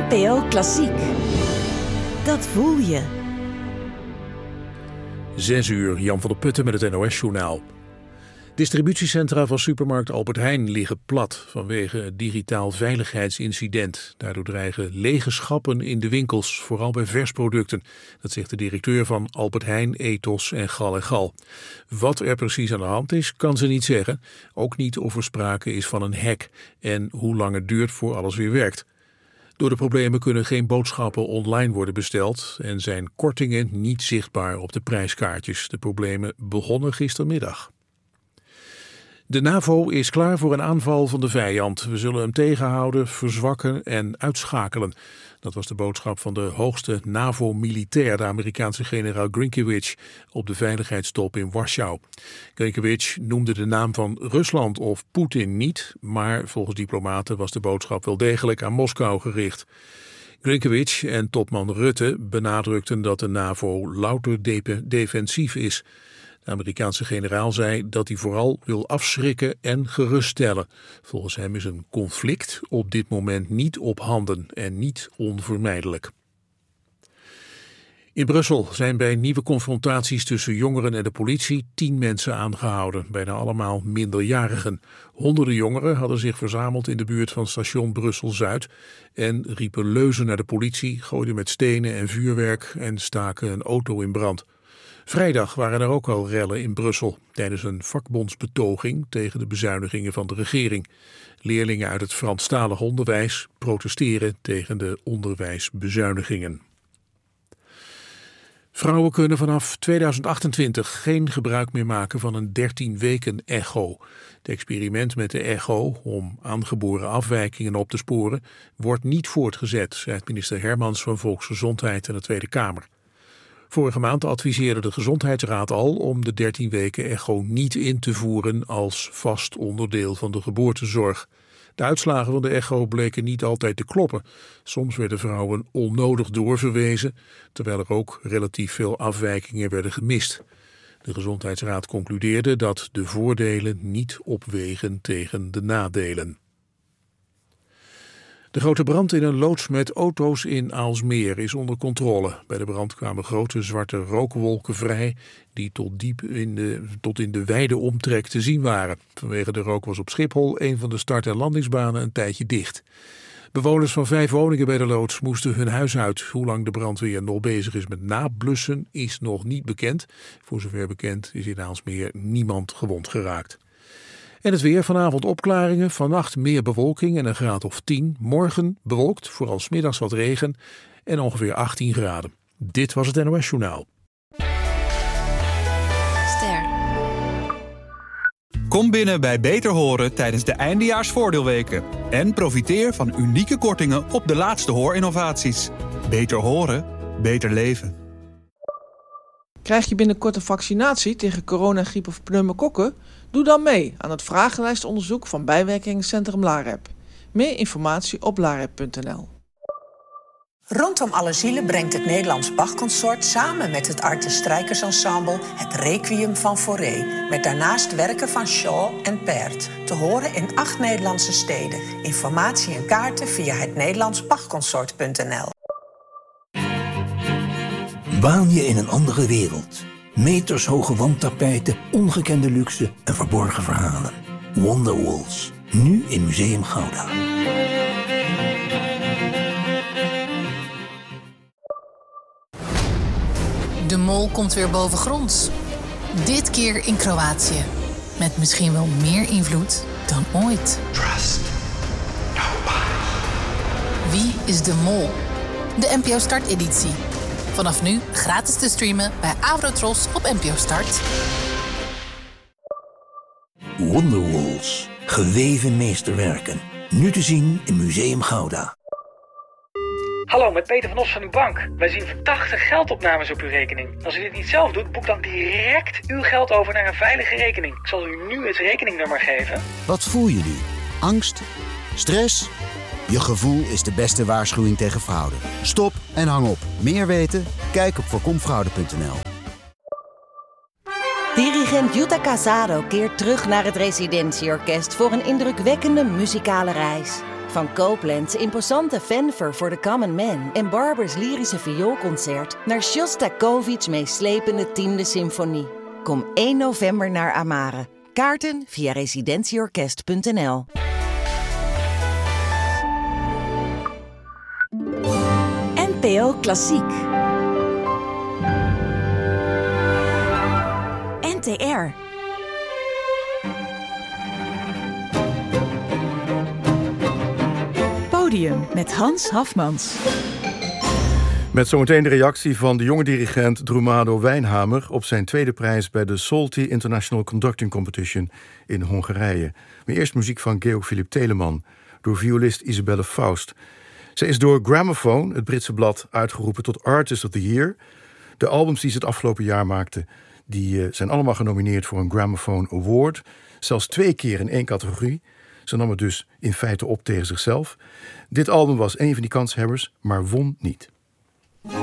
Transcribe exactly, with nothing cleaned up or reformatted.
N P O Klassiek. Dat voel je. Zes uur, Jan van der Putten met het N O S-journaal. Distributiecentra van supermarkt Albert Heijn liggen plat vanwege het digitaal veiligheidsincident. Daardoor dreigen lege schappen in de winkels, vooral bij versproducten. Dat zegt de directeur van Albert Heijn, Ethos en Gal en Gal. Wat er precies aan de hand is, kan ze niet zeggen. Ook niet of er sprake is van een hack en hoe lang het duurt voor alles weer werkt. Door de problemen kunnen geen boodschappen online worden besteld en zijn kortingen niet zichtbaar op de prijskaartjes. De problemen begonnen gistermiddag. De NAVO is klaar voor een aanval van de vijand. We zullen hem tegenhouden, verzwakken en uitschakelen. Dat was de boodschap van de hoogste NAVO-militair, de Amerikaanse generaal Grinkiewicz, op de veiligheidstop in Warschau. Grinkiewicz noemde de naam van Rusland of Poetin niet, maar volgens diplomaten was de boodschap wel degelijk aan Moskou gericht. Grinkiewicz en topman Rutte benadrukten dat de NAVO louter de- defensief is. De Amerikaanse generaal zei dat hij vooral wil afschrikken en geruststellen. Volgens hem is een conflict op dit moment niet op handen en niet onvermijdelijk. In Brussel zijn bij nieuwe confrontaties tussen jongeren en de politie tien mensen aangehouden, bijna allemaal minderjarigen. Honderden jongeren hadden zich verzameld in de buurt van station Brussel-Zuid en riepen leuzen naar de politie, gooiden met stenen en vuurwerk en staken een auto in brand. Vrijdag waren er ook al rellen in Brussel tijdens een vakbondsbetoging tegen de bezuinigingen van de regering. Leerlingen uit het Franstalig onderwijs protesteren tegen de onderwijsbezuinigingen. Vrouwen kunnen vanaf tweeduizend achtentwintig geen gebruik meer maken van een dertien weken echo. Het experiment met de echo om aangeboren afwijkingen op te sporen wordt niet voortgezet, zei minister Hermans van Volksgezondheid in de Tweede Kamer. Vorige maand adviseerde de Gezondheidsraad al om de dertien weken echo niet in te voeren als vast onderdeel van de geboortezorg. De uitslagen van de echo bleken niet altijd te kloppen. Soms werden vrouwen onnodig doorverwezen, terwijl er ook relatief veel afwijkingen werden gemist. De Gezondheidsraad concludeerde dat de voordelen niet opwegen tegen de nadelen. De grote brand in een loods met auto's in Aalsmeer is onder controle. Bij de brand kwamen grote zwarte rookwolken vrij die tot diep in de, tot in de wijde omtrek te zien waren. Vanwege de rook was op Schiphol een van de start- en landingsbanen een tijdje dicht. Bewoners van vijf woningen bij de loods moesten hun huis uit. Hoe lang de brandweer nog bezig is met nablussen is nog niet bekend. Voor zover bekend is in Aalsmeer niemand gewond geraakt. En het weer, vanavond opklaringen, vannacht meer bewolking en een graad of tien. Morgen bewolkt, vooral 's middags wat regen en ongeveer achttien graden. Dit was het N O S-journaal. Ster. Kom binnen bij Beter Horen tijdens de eindejaarsvoordeelweken. En profiteer van unieke kortingen op de laatste hoorinnovaties. Beter horen, beter leven. Krijg je binnenkort een vaccinatie tegen corona, griep of pneumokokken? Doe dan mee aan het vragenlijstonderzoek van bijwerkingencentrum LAREP. Meer informatie op larep punt n l. Rondom alle zielen brengt het Nederlands Bach-consort samen met het Arte Strijkersensemble het Requiem van Fauré, met daarnaast werken van Shaw en Pärt, te horen in acht Nederlandse steden. Informatie en kaarten via het Nederlands Bach-consort punt n l. Waan je in een andere wereld? Metershoge wandtapijten, ongekende luxe en verborgen verhalen. Wonderwalls, nu in Museum Gouda. De mol komt weer bovengronds. Dit keer in Kroatië. Met misschien wel meer invloed dan ooit. Trust nobody. Wie is de mol? De N P O Start-editie. Vanaf nu gratis te streamen bij Avrotros op N P O Start. Wonderwalls, geweven meesterwerken. Nu te zien in Museum Gouda. Hallo, met Peter van Os van uw bank. Wij zien verdachte geldopnames op uw rekening. Als u dit niet zelf doet, boek dan direct uw geld over naar een veilige rekening. Ik zal u nu het rekeningnummer geven. Wat voel je nu? Angst? Stress? Je gevoel is de beste waarschuwing tegen fraude. Stop en hang op. Meer weten? Kijk op voorkomfraude punt n l. Dirigent Jutta Casado keert terug naar het Residentieorkest voor een indrukwekkende muzikale reis. Van Copeland's imposante fanfare voor de common man en Barbers lyrische vioolconcert naar Shostakovich's meeslepende tiende symfonie. Kom één november naar Amare. Kaarten via residentieorkest punt n l. N P O Klassiek. N T R. Podium met Hans Hafmans. Met zometeen de reactie van de jonge dirigent Drumado Wijnhamer op zijn tweede prijs bij de Solti International Conducting Competition in Hongarije. Maar eerst muziek van Georg Philipp Telemann door violist Isabelle Faust. Zij is door Gramophone, het Britse blad, uitgeroepen tot Artist of the Year. De albums die ze het afgelopen jaar maakte, die uh, zijn allemaal genomineerd voor een Gramophone Award. Zelfs twee keer in één categorie. Ze nam het dus in feite op tegen zichzelf. Dit album was een van die kanshebbers, maar won niet.